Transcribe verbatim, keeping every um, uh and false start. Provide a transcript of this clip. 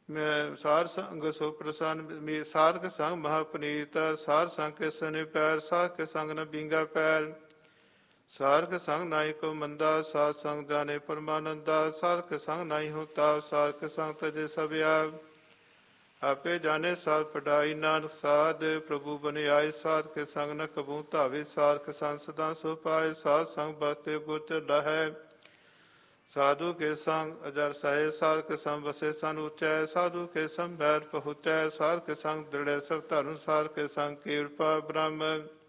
ਮੈਂ ਸਾਰ ਸੰਗ ਸੋ ਪ੍ਰਸੰਨ ਸਾਧਕ ਸੰਗ ਮਹਾਪਨੀਤ ਸਾਰ ਸੰਗ ਕੇ ਸੁਨੇ ਪੈਰ ਸਾਧ ਕੇ ਸੰਗ ਨ ਬਿੰਗਾ ਪੈਰ ਸਾਰਕ ਸੰਗ ਨਾਈ ਕੋ ਮੰਦਾ ਸਾਧ ਸੰਗ ਜਾਣੇ ਪਰਮਾਨੰਦਾ ਸਾਰਕ ਸੰਗ ਨਾਈ ਹੋਤਾ ਸਾਰਕ ਸੰਗ ਤਜੇ ਸਭਿਆ ਆਪੇ ਜਾਣੇ ਸਾਧ ਪੜਾਈ ਨਾਨਕ ਸਾਧ ਪ੍ਰਭੂ ਬਨੇ ਆਏ ਸਾਧ ਕੇ ਸੰਗ ਨ ਕਬੂ ਧਾਵੇ ਸਾਰਕ ਸੰਗ ਸਦਾ ਸੋ ਪਾਏ ਸਾਧ ਸੰਗ ਬਸਤੇ ਗੋਚਰ ਲਹੈ ਸਾਧੂ ਕੇ ਸੰਗ ਅਜਰ ਸਹਿ ਸਾਰਕ ਸੰਗ ਵਸੇ ਸਨ ਉਚੈ ਸਾਧੂ ਕੇ ਸੰਗ ਬੈਠ ਪਹੁੰਚੈ ਸਾਰਕ ਸੰਗ ਦ੍ਰਿੜੈ ਸਭ ਧਰਮ ਸਾਰਕ ਸੰਗ ਕਿਰਪਾ ਬ੍ਰਹਮ